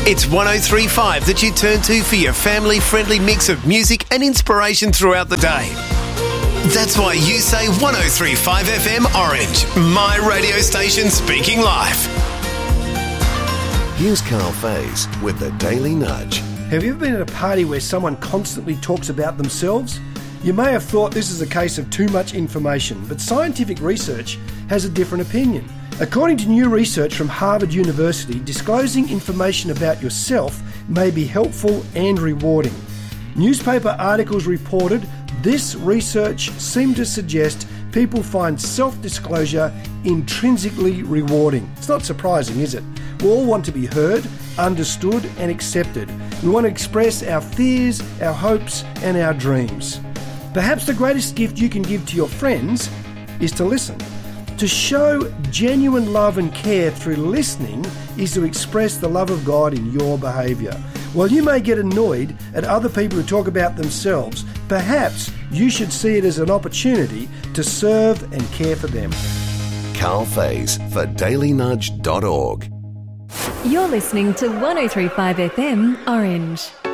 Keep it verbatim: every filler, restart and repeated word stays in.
It's one oh three point five that you turn to for your family-friendly mix of music and inspiration throughout the day. That's why you say one oh three point five F M Orange, my radio station speaking life. Here's Carl Faze with the Daily Nudge. Have you ever been at a party where someone constantly talks about themselves? You may have thought this is a case of too much information, but scientific research has a different opinion. According to new research from Harvard University, disclosing information about yourself may be helpful and rewarding. Newspaper articles reported this research seemed to suggest people find self-disclosure intrinsically rewarding. It's not surprising, is it? We all want to be heard, understood and accepted. We want to express our fears, our hopes and our dreams. Perhaps the greatest gift you can give to your friends is to listen. To show genuine love and care through listening is to express the love of God in your behaviour. While you may get annoyed at other people who talk about themselves, perhaps you should see it as an opportunity to serve and care for them. Carl Faze for daily nudge dot org. You're listening to one oh three point five F M Orange.